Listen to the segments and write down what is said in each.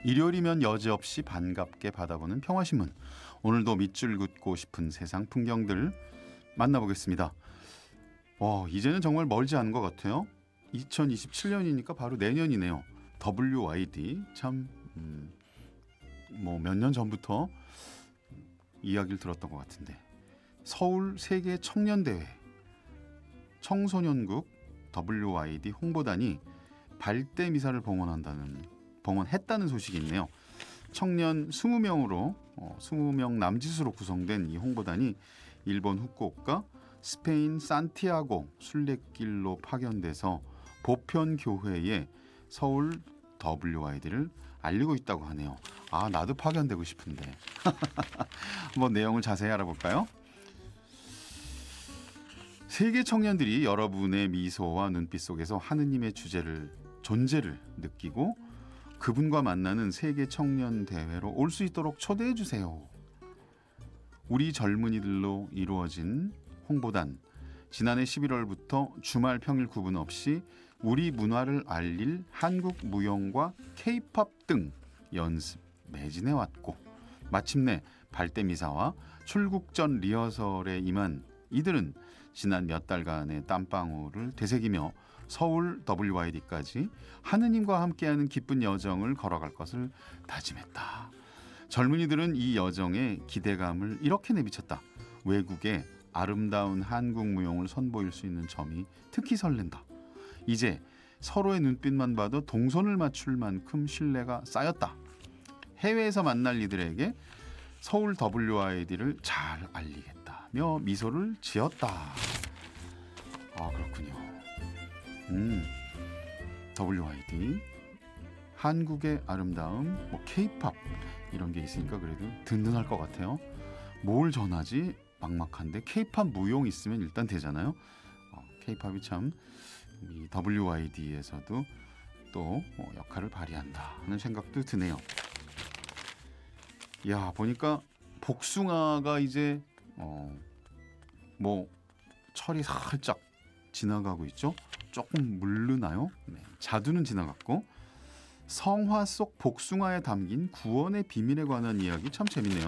일요일이면 여지없이 반갑게 받아보는 평화신문. 오늘도 밑줄 긋고 싶은 세상 풍경들 만나보겠습니다. 이제는 정말 멀지 않은 것 같아요. 2027년이니까 바로 내년이네요. WYD 참 몇 년 전부터 이야기를 들었던 것 같은데, 서울 세계 청년대회 청소년국 WYD 홍보단이 발대 미사를 봉헌했다는 소식이 있네요. 청년 20명으로 20명 남짓으로 구성된 이 홍보단이 일본 후쿠오카, 스페인 산티아고 순례길로 파견돼서 보편 교회에 서울 WYD를 알리고 있다고 하네요. 나도 파견되고 싶은데. 한번 내용을 자세히 알아볼까요? 세계 청년들이 여러분의 미소와 눈빛 속에서 하느님의 존재를 느끼고 그분과 만나는 세계 청년 대회로 올 수 있도록 초대해 주세요. 우리 젊은이들로 이루어진 홍보단, 지난해 11월부터 주말 평일 구분 없이 우리 문화를 알릴 한국 무용과 K-팝 등 연습 매진해 왔고, 마침내 발대 미사와 출국 전 리허설에 임한 이들은 지난 몇 달간의 땀방울을 되새기며 서울 WYD까지 하느님과 함께하는 기쁜 여정을 걸어갈 것을 다짐했다. 젊은이들은 이 여정에 기대감을 이렇게 내비쳤다. 외국에 아름다운 한국 무용을 선보일 수 있는 점이 특히 설렌다. 이제 서로의 눈빛만 봐도 동선을 맞출 만큼 신뢰가 쌓였다. 해외에서 만날 이들에게 서울 WYD를 잘 알리겠다며 미소를 지었다. 그렇군요. WYD, 한국의 아름다움, K-팝 이런 게 있으니까 그래도 든든할 것 같아요. 뭘 전하지? 막막한데 K-팝 무용 있으면 일단 되잖아요. K-팝이 참 이 WYD에서도 또 역할을 발휘한다 하는 생각도 드네요. 보니까 복숭아가 이제 철이 살짝 지나가고 있죠. 조금 물르나요? 네, 자두는 지나갔고, 성화 속 복숭아에 담긴 구원의 비밀에 관한 이야기 참 재밌네요.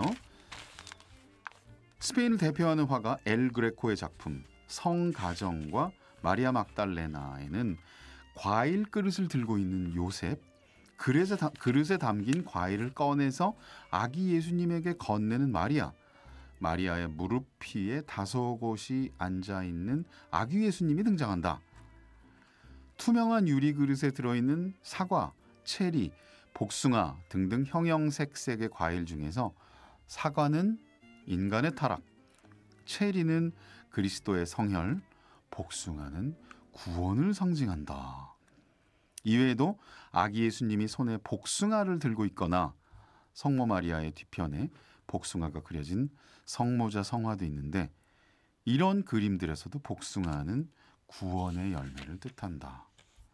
스페인을 대표하는 화가 엘 그레코의 작품 성가정과 마리아 막달레나에는 과일 그릇을 들고 있는 요셉, 그릇에 담긴 과일을 꺼내서 아기 예수님에게 건네는 마리아의 무릎 위에 다소곳이 앉아있는 아기 예수님이 등장한다. 투명한 유리 그릇에 들어있는 사과, 체리, 복숭아 등등 형형색색의 과일 중에서 사과는 인간의 타락, 체리는 그리스도의 성혈, 복숭아는 구원을 상징한다. 이외에도 아기 예수님이 손에 복숭아를 들고 있거나 성모 마리아의 뒤편에 복숭아가 그려진 성모자 성화도 있는데, 이런 그림들에서도 복숭아는 구원의 열매를 뜻한다.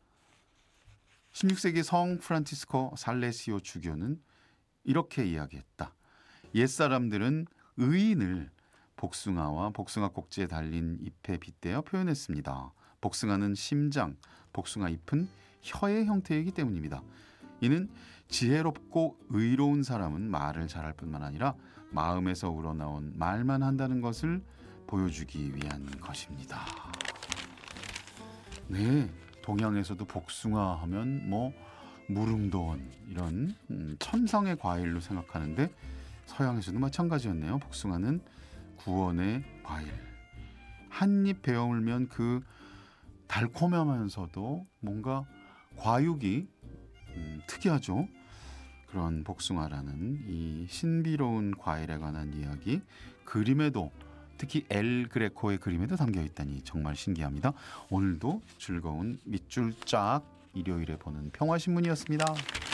16세기 성 프란치스코 살레시오 주교는 이렇게 이야기했다. 옛사람들은 의인을 복숭아와 복숭아 꼭지에 달린 잎에 빗대어 표현했습니다. 복숭아는 심장, 복숭아 잎은 혀의 형태이기 때문입니다. 이는 지혜롭고 의로운 사람은 말을 잘할 뿐만 아니라 마음에서 우러나온 말만 한다는 것을 보여주기 위한 것입니다. 네, 동양에서도 복숭아 하면 무릉도원 이런 천상의 과일로 생각하는데, 서양에서도 마찬가지였네요. 복숭아는 구원의 과일. 한 입 베어물면 그 달콤하면서도 뭔가 과육이 특이하죠. 그런 복숭아라는 이 신비로운 과일에 관한 이야기, 그림에도, 특히 엘 그레코의 그림에도 담겨 있다니 정말 신기합니다. 오늘도 즐거운 밑줄 쫙 일요일에 보는 평화신문이었습니다.